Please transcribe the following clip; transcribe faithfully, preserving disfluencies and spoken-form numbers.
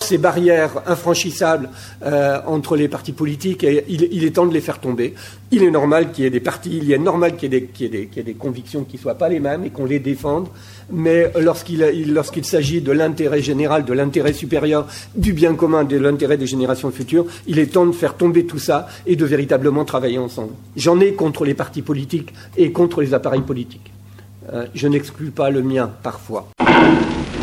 Ces barrières infranchissables euh, entre les partis politiques, et il, il est temps de les faire tomber. Il est normal qu'il y ait des partis, il est normal qu'il y ait des, qu'il y ait des, qu'il y ait des convictions qui ne soient pas les mêmes et qu'on les défende. Mais lorsqu'il, il, lorsqu'il s'agit de l'intérêt général, de l'intérêt supérieur, du bien commun, de l'intérêt des générations futures, il est temps de faire tomber tout ça et de véritablement travailler ensemble. J'en ai contre les partis politiques et contre les appareils politiques. Euh, je n'exclus pas le mien, parfois.